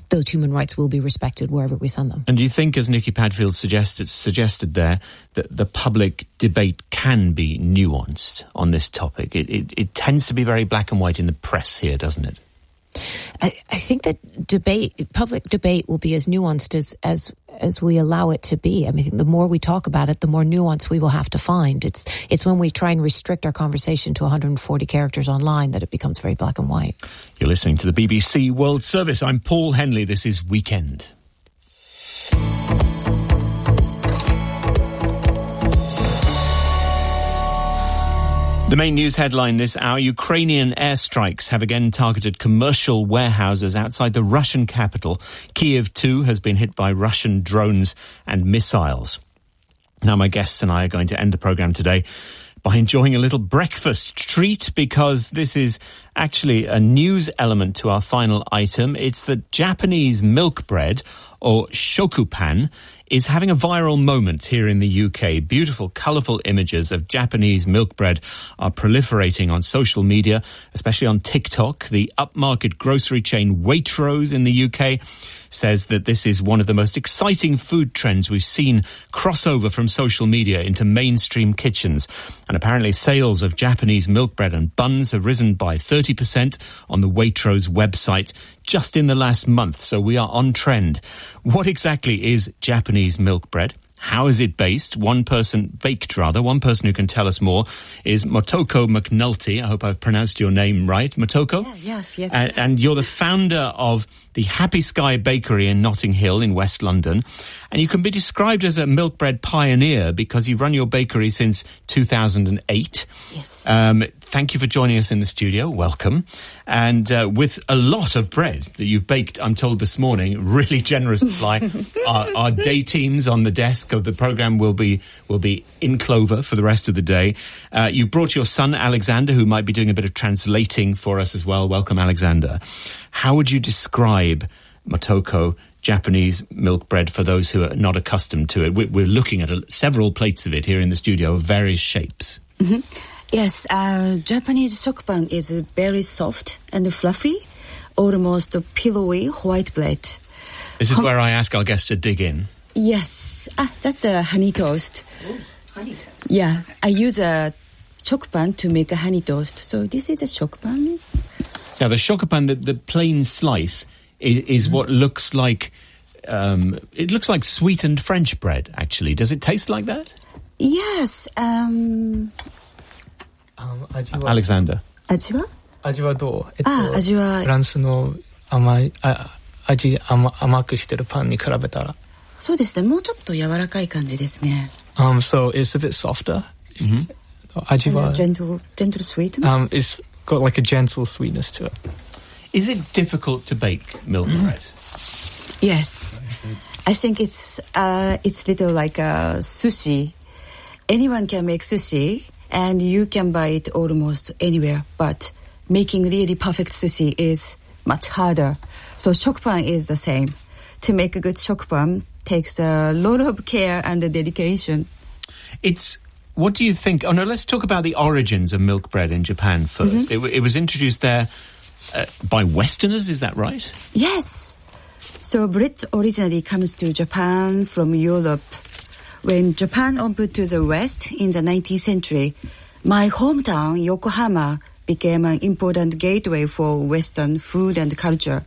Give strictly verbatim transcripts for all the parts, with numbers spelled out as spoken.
those human rights will be respected wherever we send them. And do you think, as Nikki Padfield suggested, suggested there, that the public debate can be nuanced on this topic? It, it, it tends to be very black and white in the press here, doesn't it? I, I think that debate, public debate will be as nuanced as, as as we allow it to be. I mean, the more we talk about it, the more nuance we will have to find. It's it's when we try and restrict our conversation to one hundred forty characters online that it becomes very black and white. You're listening to the B B C World Service. I'm Paul Henley. This is Weekend. The main news headline this hour, Ukrainian airstrikes have again targeted commercial warehouses outside the Russian capital. Kyiv, too, has been hit by Russian drones and missiles. Now, my guests and I are going to end the programme today by enjoying a little breakfast treat, because this is actually a news element to our final item. It's that Japanese milk bread, or shokupan, is having a viral moment here in the U K. Beautiful, colourful images of Japanese milk bread are proliferating on social media, especially on TikTok. The upmarket grocery chain Waitrose in the U K says that this is one of the most exciting food trends we've seen cross over from social media into mainstream kitchens. And apparently sales of Japanese milk bread and buns have risen by thirty percent on the Waitrose website just in the last month. So we are on trend. What exactly is Japanese milk bread? How is it based? One person, baked rather, one person who can tell us more is Motoko McNulty. I hope I've pronounced your name right. Motoko? Yeah, yes, yes. And, and you're the founder of the Happy Sky Bakery in Notting Hill in West London. And you can be described as a milk bread pioneer because you've run your bakery since two thousand eight. Yes. Um, thank you for joining us in the studio. Welcome. And uh, with a lot of bread that you've baked, I'm told this morning, really generous supply. our, our day teams on the desk of the programme will be will be in clover for the rest of the day. Uh, you've brought your son, Alexander, who might be doing a bit of translating for us as well. Welcome, Alexander. How would you describe, Motoko, Japanese milk bread for those who are not accustomed to it? We're looking at a, several plates of it here in the studio of various shapes. Mm-hmm. Yes, uh, Japanese shokupan is very soft and fluffy, almost pillowy white bread. This is Hum- where I ask our guests to dig in. Yes, ah, that's a honey toast. Ooh, honey toast. Yeah, I use a shokupan to make a honey toast. So this is a shokupan. Now, the shokupan, the, the plain slice, is, is mm-hmm. what looks like, um, it looks like sweetened French bread, actually. Does it taste like that? Yes. Um, um, 味は Alexander. 味は? 味はどう？えっと、 あ、味はフランスの甘い、あ、味甘、甘くしてるパンに比べたら。 そうですね。もうちょっと柔らかい感じですね。 Um, so it's a bit softer. Mm-hmm. 味は gentle, gentle sweetness. Um, it's got like a gentle sweetness to it. Is it difficult to bake milk bread? Yes. I think it's uh, it's little like a sushi. Anyone can make sushi, and you can buy it almost anywhere. But making really perfect sushi is much harder. So shokupan is the same. To make a good shokupan takes a lot of care and dedication. It's... What do you think? Oh, no, let's talk about the origins of milk bread in Japan first. Mm-hmm. It, it was introduced there uh, by Westerners, is that right? Yes. So bread originally comes to Japan from Europe. When Japan opened to the West in the nineteenth century, my hometown, Yokohama, became an important gateway for Western food and culture.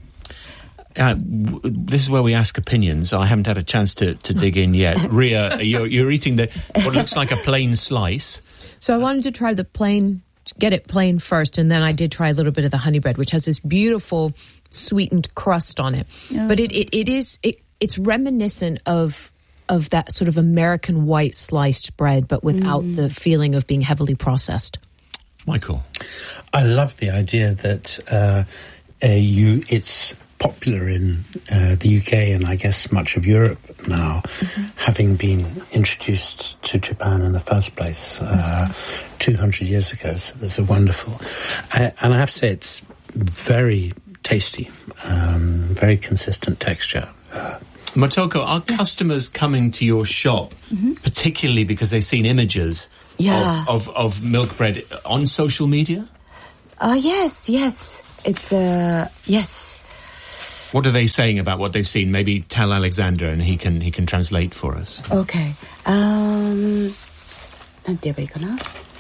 Uh, w- this is where we ask opinions. I haven't had a chance to, to dig in yet. Ria, you're, you're eating the what looks like a plain slice. So I wanted to try the plain, get it plain first, and then I did try a little bit of the honey bread, which has this beautiful sweetened crust on it. Yeah. But it, it, it is it, it's reminiscent of of that sort of American white sliced bread, but without mm. the feeling of being heavily processed. Michael, I love the idea that uh, uh, you it's. popular in uh, the U K and I guess much of Europe now, mm-hmm. having been introduced to Japan in the first place uh, mm-hmm. two hundred years ago. So there's a wonderful... Uh, and I have to say it's very tasty, um, very consistent texture. Uh, Motoko, are customers coming to your shop, mm-hmm. particularly because they've seen images yeah. of, of, of milk bread on social media? Uh, yes, yes. It's, uh, yes. What are they saying about what they've seen? Maybe tell Alexander and he can he can translate for us. Okay. Um, なんて言えばいいかな?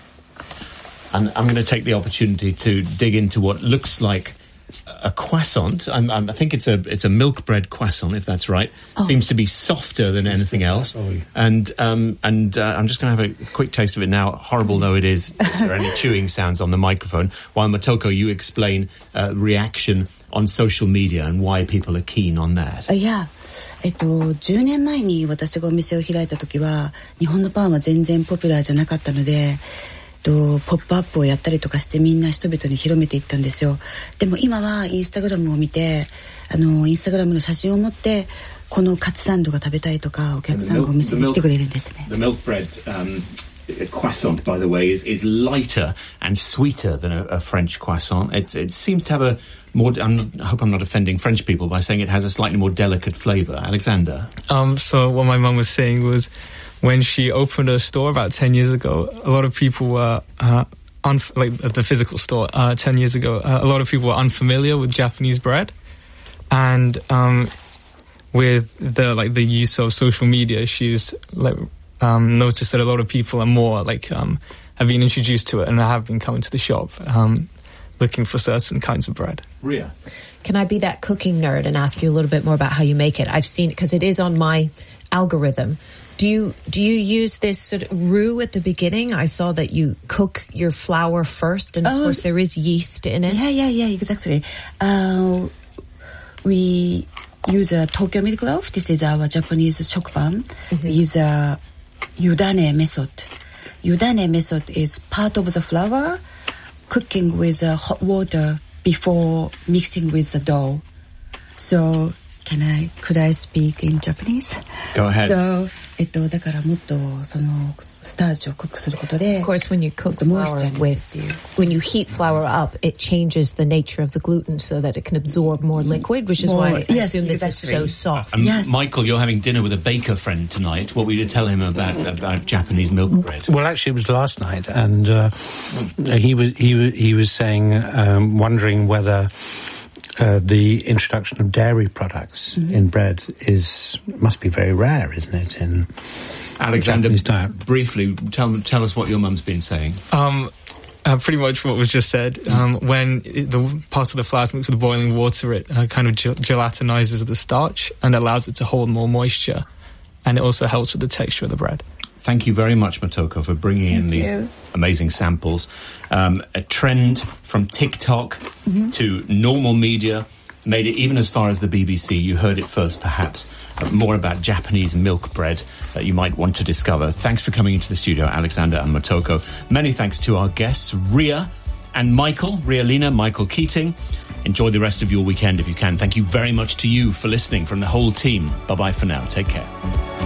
And I'm going to take the opportunity to dig into what looks like a croissant. I'm, I'm, I think it's a it's a milk bread croissant, if that's right. Oh. Seems to be softer than anything else. And um, and uh, I'm just going to have a quick taste of it now. Horrible though it is, if there are any chewing sounds on the microphone. While Motoko, you explain uh, reaction on social media and why people are keen on that. Uh, yeah. えっと、じゅうねんまえに私がお店を開いた時は日本のパンは全然ポピュラーじゃなかったので、とポップアップをやったりとかしてみんな人々に広めていったんですよ。でも今はインスタグラムを見て、あのインスタグラムの写真を持ってこのカツサンドが食べたいとかお客さんがお店に来てくれるんですね。 The milk bread um, croissant, by the way, is, is lighter and sweeter than a, a French croissant. It, it seems to have a more. I'm not, I hope I'm not offending French people by saying it has a slightly more delicate flavour. Alexander. Um. So what my mum was saying was, when she opened her store about ten years ago, a lot of people were, uh, unf- like the physical store, uh, ten years ago, uh, a lot of people were unfamiliar with Japanese bread. And, um, with the, like, the use of social media, she's, like, um, noticed that a lot of people are more, like, um, have been introduced to it and have been coming to the shop, um, looking for certain kinds of bread. Ria. Can I be that cooking nerd and ask you a little bit more about how you make it? I've seen it, because it is on my algorithm. Do you do you use this sort of roux at the beginning? I saw that you cook your flour first, and of oh, course there is yeast in it. Yeah, yeah, yeah, exactly. Uh, we use a Tokyo Milk Loaf. This is our Japanese shokupan. Mm-hmm. We use a yudane method. Yudane method is part of the flour, cooking with uh, hot water before mixing with the dough. So, can I, could I speak in Japanese? Go ahead. So, えっと、だからもっとそのスターチをクックすることで Of course, when you cook flour with, when you heat flour up, it changes the nature of the gluten so that it can absorb more liquid, which is more, why I yes, assume this exactly. is so soft. Um, yes. Michael, you're having dinner with a baker friend tonight. What were you to tell him about about Japanese milk bread? Well, actually, it was last night, and uh, he was he was he was saying, um, wondering whether uh, the introduction of dairy products mm-hmm. in bread is must be very rare, isn't it? In Alexander, briefly tell tell us what your mum's been saying. Um, uh, pretty much what was just said. Um, when it, the part of the flour is mixed with boiling water, it uh, kind of gel- gelatinizes the starch and allows it to hold more moisture, and it also helps with the texture of the bread. Thank you very much, Motoko, for bringing in Thank these you. amazing samples. Um, a trend from TikTok mm-hmm. to normal media made it even as far as the B B C. You heard it first, perhaps. Uh, more about Japanese milk bread that you might want to discover. Thanks for coming into the studio, Alexander and Motoko. Many thanks to our guests, Ria and Michael, Ria Lina, Michael Keating. Enjoy the rest of your weekend if you can. Thank you very much to you for listening from the whole team. Bye-bye for now. Take care.